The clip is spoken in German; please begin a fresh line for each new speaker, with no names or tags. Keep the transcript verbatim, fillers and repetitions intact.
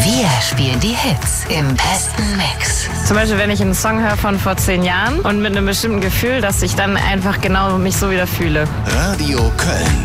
Wir spielen die Hits im besten Mix.
Zum Beispiel, wenn ich einen Song höre von vor zehn Jahren und mit einem bestimmten Gefühl, dass ich dann einfach genau mich so wieder fühle.
Radio Köln.